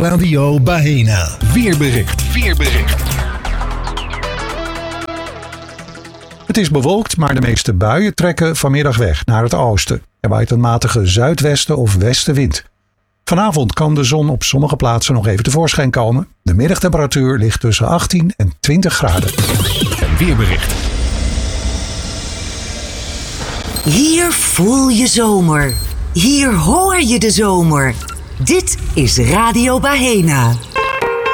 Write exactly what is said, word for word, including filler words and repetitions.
Radio Bahena. Weerbericht. Weerbericht. Het is bewolkt, maar de meeste buien trekken vanmiddag weg naar het oosten. Er waait een matige zuidwesten of westenwind. Vanavond kan de zon op sommige plaatsen nog even tevoorschijn komen. De middagtemperatuur ligt tussen achttien en twintig graden. En weerbericht. Hier voel je zomer. Hier hoor je de zomer. Dit is Radio Bahena.